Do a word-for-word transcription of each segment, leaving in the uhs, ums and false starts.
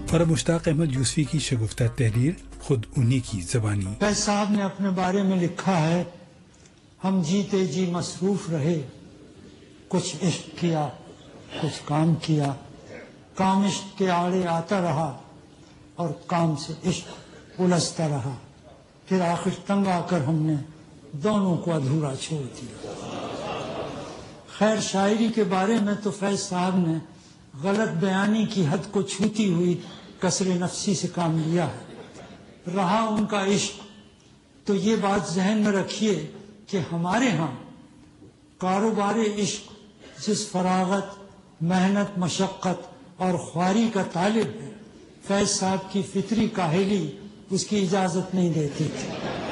اور اب مشتاق احمد یوسفی کی شگفتہ تحریر خود انہی کی زبانی۔ فیض صاحب نے اپنے بارے میں لکھا ہے، ہم جیتے جی مصروف رہے، کچھ عشق کیا کچھ کام کیا، کام عشق کے آڑے آتا رہا اور کام سے عشق الجھتا رہا، پھر آخر تنگ آ کر ہم نے دونوں کو ادھورا چھوڑ دیا۔ خیر، شاعری کے بارے میں تو فیض صاحب نے غلط بیانی کی حد کو چھوتی ہوئی کسر نفسی سے کام لیا ہے۔ رہا ان کا عشق تو یہ بات ذہن میں رکھیے کہ ہمارے ہاں کاروبار عشق جس فراغت، محنت، مشقت اور خواری کا طالب ہے، فیض صاحب کی فطری کاہلی اس کی اجازت نہیں دیتی تھی۔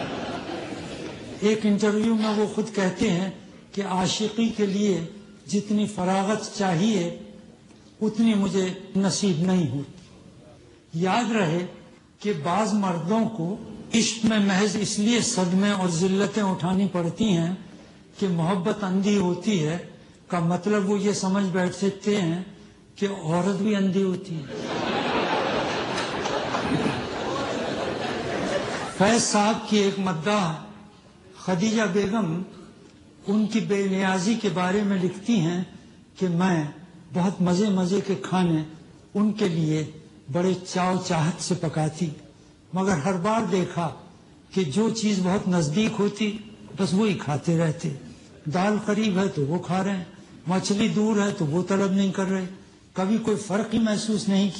ایک انٹرویو میں وہ خود کہتے ہیں کہ عاشقی کے لیے جتنی فراغت چاہیے اتنی مجھے نصیب نہیں ہوتی۔ یاد رہے کہ بعض مردوں کو عشق میں محض اس لیے صدمے اور ذلتیں اٹھانی پڑتی ہیں کہ محبت اندھی ہوتی ہے، کا مطلب وہ یہ سمجھ بیٹھتے ہیں کہ عورت بھی اندھی ہوتی ہے۔ فیض صاحب کی ایک مداح خدیجہ بیگم ان کی بے نیازی کے بارے میں لکھتی ہیں کہ میں بہت مزے مزے کے کھانے ان کے لیے بڑے چاو چاہت سے پکاتی، مگر ہر بار دیکھا کہ جو چیز بہت نزدیک ہوتی بس وہی کھاتے رہتے۔ دال قریب ہے تو وہ کھا رہے ہیں، مچھلی دور ہے تو وہ طلب نہیں کر رہے، کبھی کوئی فرق ہی محسوس نہیں کیا۔